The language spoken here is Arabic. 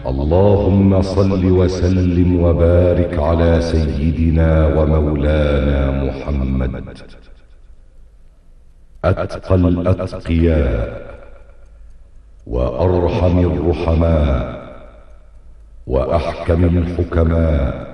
اللهم صل وسلم وبارك على سيدنا ومولانا محمد، أتقى الأتقياء وأرحم الرحماء وأحكم الحكماء